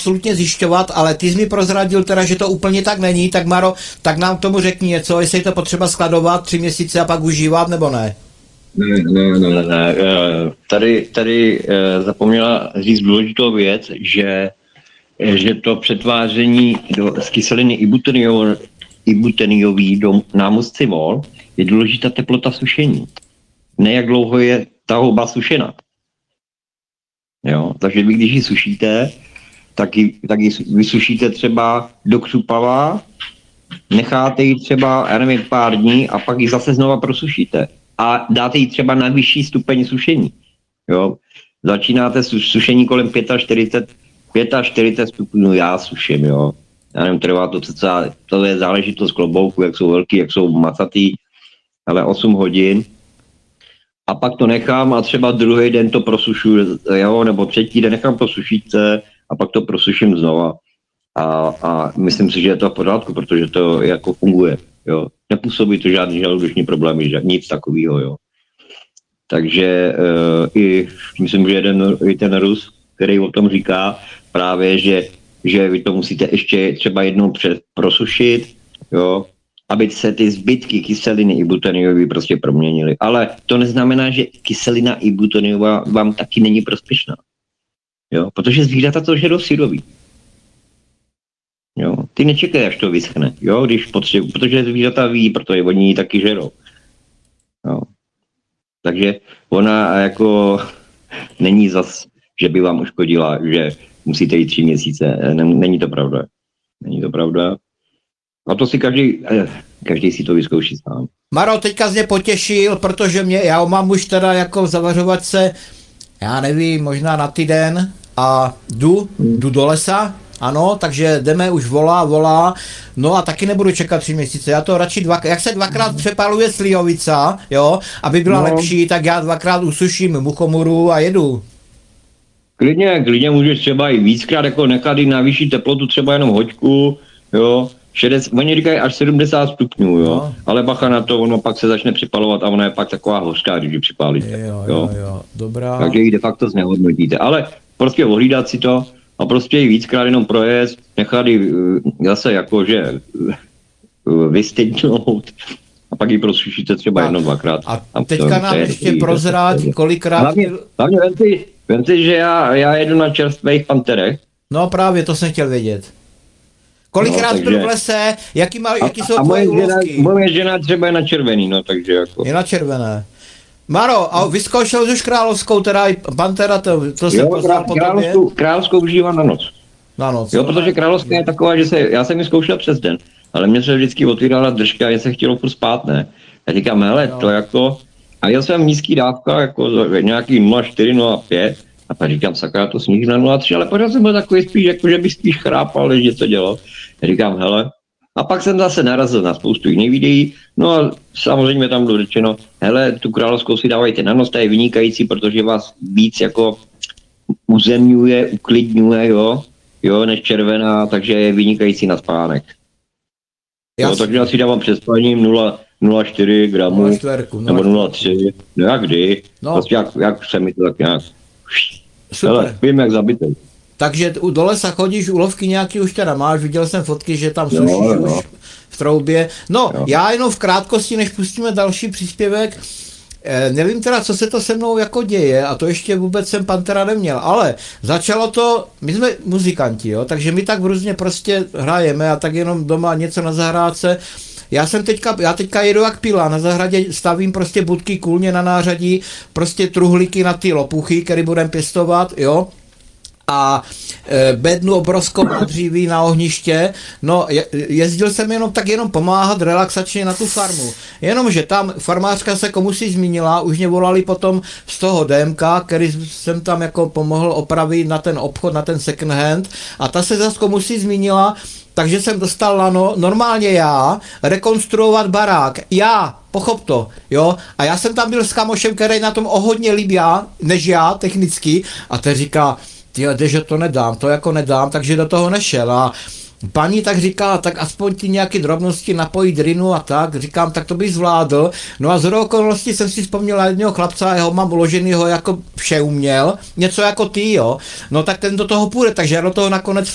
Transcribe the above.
absolutně zjišťovat, ale ty jsi mi prozradil teda, že to úplně tak není, tak Maro, tak nám k tomu řekni něco, jestli je to potřeba skladovat 3 měsíce a pak užívat, nebo ne? Ne. Tady zapomněla říct důležitou věc, že to přetváření z kyseliny ibuteniový do námocivol je důležitá teplota sušení. Ne jak dlouho je ta houba sušena. Jo? Takže vy, když ji sušíte, tak ji vysušíte třeba do křupava, necháte ji třeba, já nevím, pár dní a pak ji zase znova prosušíte. A dáte ji třeba na vyšší stupeň sušení. Jo? Začínáte sušení kolem 45 stupňů, já suším, jo. Já nevím, trvá to docela, to je záležitost klobouku, jak jsou velký, jak jsou macatý, ale 8 hodin. A pak to nechám a třeba druhý den to prosušuju, jo, nebo třetí den nechám to sušíce a pak to prosuším znova. A myslím si, že je to v pořádku, protože to jako funguje, jo. Nepůsobí to žádný žaludeční problémy, nic takového, jo. Takže myslím, že i ten Rus, který o tom říká právě, že vy to musíte ještě třeba jednou prosušit, jo, aby se ty zbytky kyseliny ibuteniové prostě proměnily. Ale to neznamená, že kyselina ibuteniová vám taky není prospěšná. Jo, protože zvířata to žerou syrový. Jo, ty nečekají, až to vyschne, jo, když potřebují, protože zvířata ví, protože oni ji taky žerou. Jo. Takže ona jako není zas, že by vám uškodila, že musíte jít 3 měsíce. Není to pravda. Není to pravda. A to si každý si to vyzkouší sám. Maro, teďka mě potěšil, protože já mám už teda jako zavařovačce, já nevím, možná na týden a jdu do lesa, ano, takže jdeme, už volá, no a taky nebudu čekat 3 měsíce, já to radši jak se 2krát přepaluje slivovica, jo, aby byla lepší, tak já 2krát usuším muchomuru a jedu. Klidně můžeš třeba i víckrát jako nechat i na vyšší teplotu, třeba jenom hoďku, jo, oni říkají až 70 stupňů, jo, no. Ale bacha na to, ono pak se začne připalovat a ona je pak taková hořká, když ji připálíte, jo, dobrá. Takže ji de facto znehodnotíte, ale prostě ohlídat si to a prostě ji víckrát jenom projet, nechat ji zase jakože vystydnout a pak ji prosušíte třeba jednou, 2krát. A teďka nám ještě prozrát, kolikrát... Hlavně vem si, že já jedu na čerstvých panterech. No právě, to jsem chtěl vědět. Kolikrát byl v lese, jaký jsou tvoje úlovky? Moje žena třeba je na červený, no takže jako... Je na červené. Maro, a vyzkoušel jsi už královskou, teda i pantera, to se poznal po tobě? Královskou užívám na noc. Na noc. Jo, protože královská je taková, že já jsem ji zkoušel přes den, ale mě se vždycky otvírala držka a mě se chtělo furt spát, ne? Já říkám, hele, to jako... A jel jsem nízký dávka, jako nějaký 0,4, 0,5, a pak říkám, sakra, to snížím na 0,3, ale pořád jsem byl takový spíš, jako že bych spíš chrápal, než něco dělal. Já říkám, hele, a pak jsem zase narazil na spoustu jiných videí, no a samozřejmě tam bylo řečeno, hele, tu královskou si dávajte na noc, ta je vynikající, protože vás víc jako uzemňuje, uklidňuje, jo, než červená, takže je vynikající na spánek. Jo, takže já si dávám před spaním 0,4 gramů, nebo 0,3, no jak kdy, prostě jak se mi to tak nějak, hele, vím jak zabitej. Takže do lesa chodíš, úlovky nějaký už teda máš, viděl jsem fotky, že tam sušíš už v troubě. No, já jenom v krátkosti, než pustíme další příspěvek, nevím teda, co se to se mnou jako děje, a to ještě vůbec jsem pantera neměl, ale začalo to, my jsme muzikanti, jo, takže my tak různě prostě hrajeme a tak jenom doma něco na zahrádce. Já teďka jedu jak pila, na zahradě stavím prostě budky kůlně na nářadí, prostě truhlíky na ty lopuchy, které budeme pěstovat, jo. A bednu obrovskou dříví na ohniště, no jezdil jsem jenom pomáhat relaxačně na tu farmu, jenomže tam farmářka se komusi zmínila, už mě volali potom z toho DMK, který jsem tam jako pomohl opravit na ten obchod, na ten second hand, a ta se zase komusi zmínila, takže jsem dostal lano, normálně já, rekonstruovat barák, pochop to, jo, a já jsem tam byl s kamošem, který na tom o hodně líbí než já technicky, a ten říká, že to nedám, to jako nedám, takže do toho nešel a paní tak říká, tak aspoň ty nějaké drobnosti napojit rinu a tak, říkám, tak to bych zvládl, no a z okolností jsem si vzpomněl jedného chlapce, a jeho mám uloženýho, jako vše uměl, něco jako ty, jo, no tak ten do toho půjde, takže já do toho nakonec